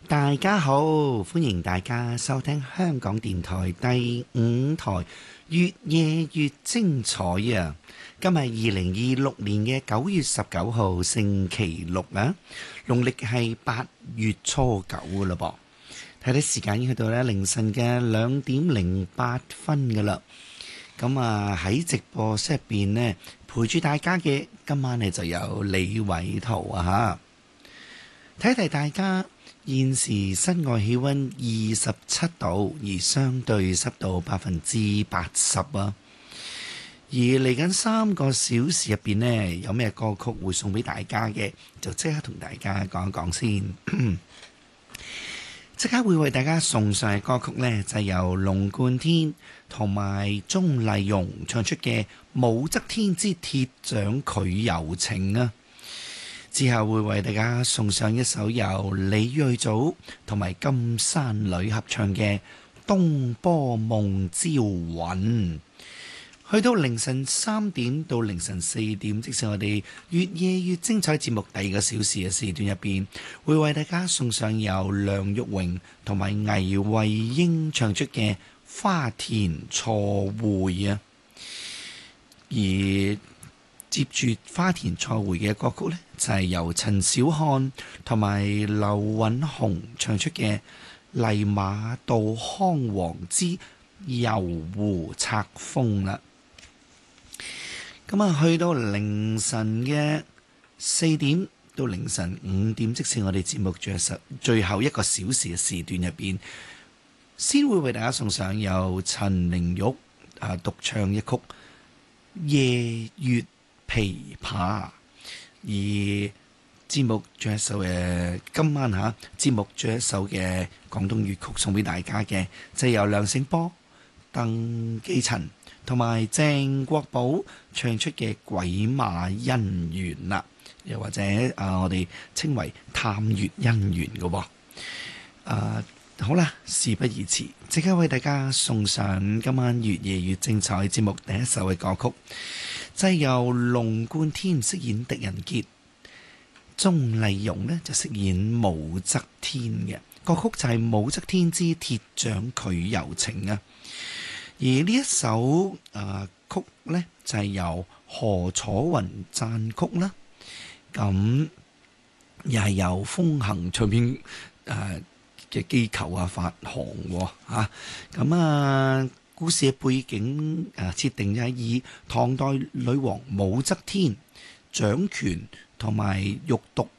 大家好，歡迎大家收聽香港電台第5台越夜越精彩啊！今日2026年嘅9月19號星期六啊，農曆係8月初9噶啦噃。睇睇時間已經去到咧凌晨嘅2點08分噶啦。咁啊喺直播室入邊呢，陪住大家嘅今晚呢就有李偉圖啊吓，提提大家。現時室外氣溫27度，而相對濕度80%啊。而嚟緊3個小時入邊呢，有咩歌曲會送俾大家嘅，就即刻同大家講一講先。即刻會為大家送上嘅歌曲呢，就係由龍貫天同埋鍾麗蓉唱出嘅《武則天之鐵掌拒柔情》啊。之後會為大家送上一首由李瑞祖同埋金山女合唱嘅《東坡夢招魂》。去到凌晨3點到凌晨4點，即係我哋越夜越精彩節目第2個小時嘅時段入邊，會為大家送上由梁玉榮同埋倪慧英唱出嘅《花田錯會》啊。而接住花田錯會嘅歌曲呢，就係由陳小漢同埋劉允雄唱出嘅《麗馬道康王之遊湖冊風》啦。咁啊，去到凌晨嘅4點到凌晨5點，即使我哋節目最後1個小時嘅時段入邊，先會為大家送上由陳玲玉獨唱一曲《夜月琵琶》，而節目最後一首嘅今晚節目最後一首嘅廣東粵曲送俾大家嘅，就係由梁醒波、鄧寄塵同埋鄭國寶唱出嘅《鬼馬姻緣》啦，又或者我哋稱為探月姻緣嘅喎。好啦，事不宜遲，即刻為大家送上今晚越夜越精彩節目第一首嘅歌曲，就係由龍貫天飾演狄仁傑，鍾麗蓉呢就飾演武則天嘅歌曲，就係《武則天之鐵掌拒柔情》啊。而呢一首曲呢，就係由何楚雲撰曲啦，咁又係由風行唱片嘅機構發行喎。咁故事嘅背景設定就係以唐代女王武則天掌權同埋欲獨